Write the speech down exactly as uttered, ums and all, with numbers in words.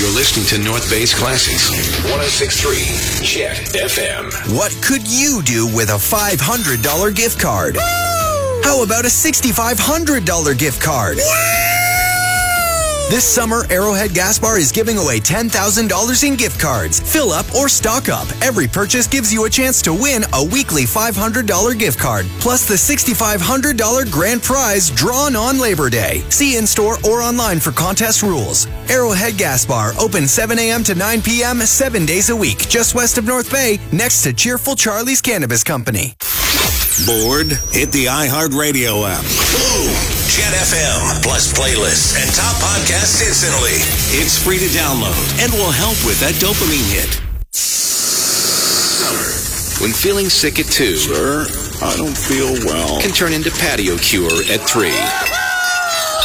You're listening to North Bay's Classics. one oh six point three Chet F M. What could you do with a five hundred dollars gift card? Woo! How about a six thousand five hundred dollars gift card? Woo! This summer, Arrowhead Gas Bar is giving away ten thousand dollars in gift cards. Fill up or stock up. Every purchase gives you a chance to win a weekly five hundred dollars gift card, plus the six thousand five hundred dollars grand prize drawn on Labor Day. See in-store or online for contest rules. Arrowhead Gas Bar, open seven a.m. to nine p.m., seven days a week, just west of North Bay, next to Cheerful Charlie's Cannabis Company. Bored? Hit the iHeartRadio app. Boom! Chet F M, plus playlists and top podcasts instantly. It's free to download and will help with that dopamine hit. Summer, when feeling sick at two, Sir, I don't feel well. can turn into patio cure at three.